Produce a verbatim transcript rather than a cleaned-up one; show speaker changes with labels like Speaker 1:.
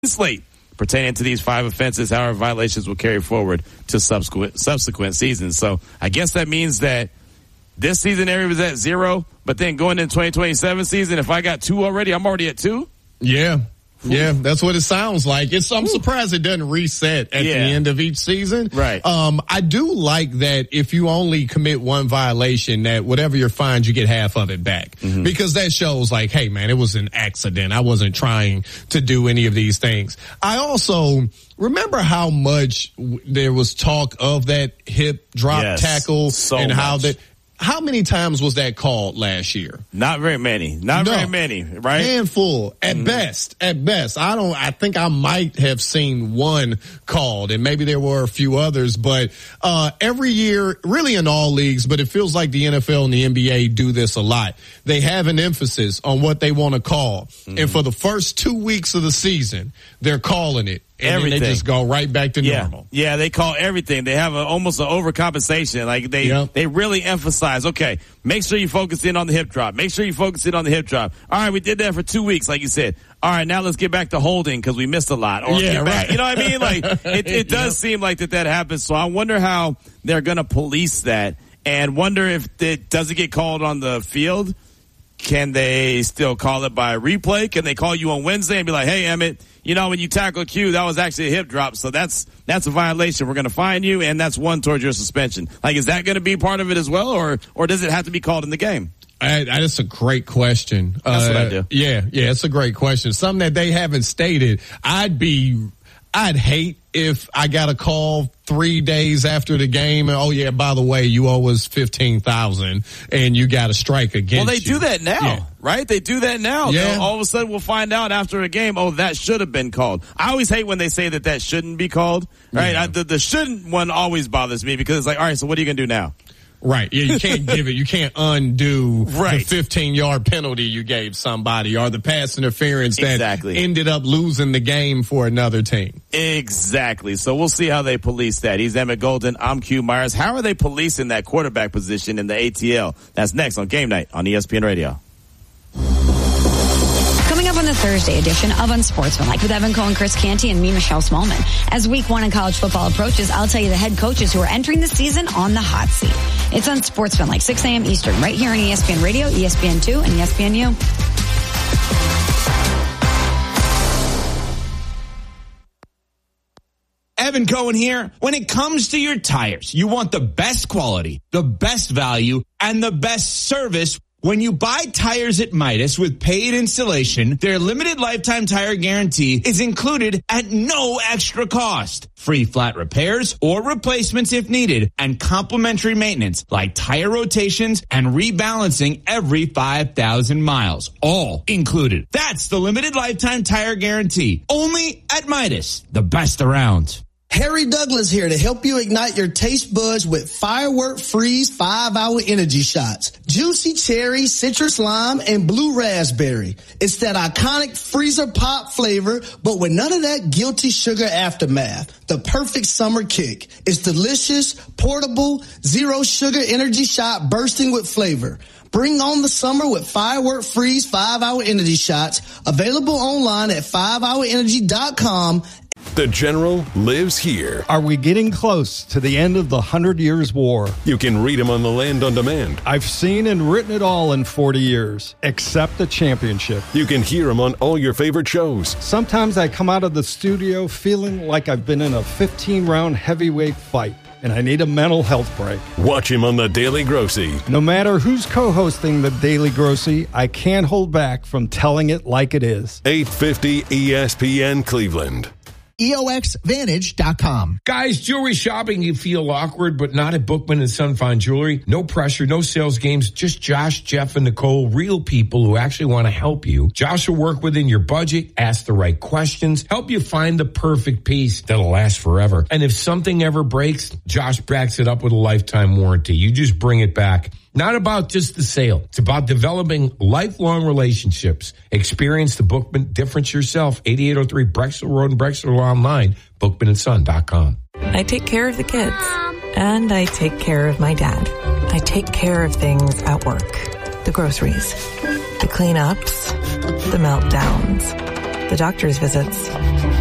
Speaker 1: slate pertaining to these five offenses. However, violations will carry forward to subsequent subsequent seasons. So I guess that means that this season area was at zero, but then going into twenty twenty-seven season, if I got two already, I'm already at two?
Speaker 2: Yeah. Yeah, that's what it sounds like. It's, I'm surprised it doesn't reset at
Speaker 1: yeah.
Speaker 2: the end of each season.
Speaker 1: Right.
Speaker 2: Um, I do like that if you only commit one violation, that whatever you're fined, you get half of it back. Mm-hmm. Because that shows like, hey man, it was an accident. I wasn't trying to do any of these things. I also remember how much w- there was talk of that hip drop
Speaker 1: yes,
Speaker 2: tackle
Speaker 1: so
Speaker 2: and
Speaker 1: much.
Speaker 2: how that. How many times was that called last year?
Speaker 1: Not very many. Not no. very many, right?
Speaker 2: Handful at mm-hmm. best. At best. I don't, I think I might have seen one called, and maybe there were a few others, but, uh, every year, really in all leagues, but it feels like the N F L and the N B A do this a lot. They have an emphasis on what they want to call. Mm-hmm. And for the first two weeks of the season, they're calling it. And everything. Then they just go right back to
Speaker 1: yeah.
Speaker 2: normal.
Speaker 1: Yeah, they call everything. They have a, almost an overcompensation. Like they, yep. they really emphasize, okay, make sure you focus in on the hip drop. Make sure you focus in on the hip drop. All right, we did that for two weeks, like you said. All right, now let's get back to holding because we missed a lot. Or
Speaker 2: yeah,
Speaker 1: get back,
Speaker 2: right.
Speaker 1: You know what I mean? Like it, it does yep. seem like that that happens. So I wonder how they're going to police that, and wonder if it does it get called on the field. Can they still call it by replay? Can they call you on Wednesday and be like, hey, Emmett, you know, when you tackle Q, that was actually a hip drop. So that's, that's a violation. We're going to fine you. And that's one towards your suspension. Like, is that going to be part of it as well? Or, or does it have to be called in the game?
Speaker 2: I, I, that's a great question.
Speaker 1: That's uh, what I do.
Speaker 2: Yeah. Yeah. It's a great question. Something that they haven't stated. I'd be, I'd hate if I got a call three days after the game and, oh yeah, by the way, you owe us fifteen thousand and you got a strike against
Speaker 1: Well, they
Speaker 2: you.
Speaker 1: do that now, yeah. right? They do that now.
Speaker 2: Yeah.
Speaker 1: They'll, all of a sudden we'll find out after a game, oh, that should have been called. I always hate when they say that that shouldn't be called, right? Yeah. I, the, the shouldn't one always bothers me because it's like, all right, so what are you going to do now?
Speaker 2: Right. Yeah, you can't give it. You can't undo
Speaker 1: right.
Speaker 2: the fifteen-yard penalty you gave somebody or the pass interference that
Speaker 1: exactly.
Speaker 2: ended up losing the game for another team.
Speaker 1: Exactly. So we'll see how they police that. He's Emmett Golden. I'm Q Myers. How are they policing that quarterback position in the A T L? That's next on Game Night on E S P N Radio.
Speaker 3: Coming up on the Thursday edition of Unsportsmanlike with Evan Cohen, Chris Canty, and me, Michelle Smallman. As week one in college football approaches, I'll tell you the head coaches who are entering the season on the hot seat. It's Unsportsmanlike, six a.m. Eastern, right here on E S P N Radio, E S P N two, and E S P N U.
Speaker 4: Evan Cohen here. When it comes to your tires, you want the best quality, the best value, and the best service. When you buy tires at Midas with paid installation, their limited lifetime tire guarantee is included at no extra cost. Free flat repairs or replacements if needed, and complimentary maintenance like tire rotations and rebalancing every five thousand miles. All included. That's the limited lifetime tire guarantee. Only at Midas, the best around.
Speaker 5: Harry Douglas here to help you ignite your taste buds with Firework Freeze five hour energy shots. Juicy cherry, citrus lime, and blue raspberry. It's that iconic freezer pop flavor, but with none of that guilty sugar aftermath. The perfect summer kick. It's delicious, portable, zero sugar energy shot bursting with flavor. Bring on the summer with Firework Freeze five hour energy shots. Available online at five hour energy dot com.
Speaker 6: The General lives here.
Speaker 7: Are we getting close to the end of the Hundred Years' War?
Speaker 6: You can read him on The Land on Demand.
Speaker 7: I've seen and written it all in forty years, except the championship.
Speaker 6: You can hear him on all your favorite shows.
Speaker 7: Sometimes I come out of the studio feeling like I've been in a fifteen-round heavyweight fight, and I need a mental health break.
Speaker 6: Watch him on The Daily Grossy.
Speaker 7: No matter who's co-hosting The Daily Grossy, I can't hold back from telling it like it is.
Speaker 6: eight fifty E S P N Cleveland.
Speaker 8: E O X Vantage dot com.
Speaker 9: Guys, jewelry shopping, you feel awkward, but not at Bookman and Son Fine Jewelry. No pressure, no sales games, just Josh, Jeff, and Nicole, real people who actually want to help you. Josh will work within your budget, ask the right questions, help you find the perfect piece that'll last forever. And if something ever breaks, Josh backs it up with a lifetime warranty. You just bring it back. Not about just the sale. It's about developing lifelong relationships. Experience the Bookman difference yourself. eighty-eight oh three Brexel Road in Brexel, or online, bookman and son dot com.
Speaker 10: I take care of the kids. And I take care of my dad. I take care of things at work. The groceries. The cleanups. The meltdowns. the doctor's visits.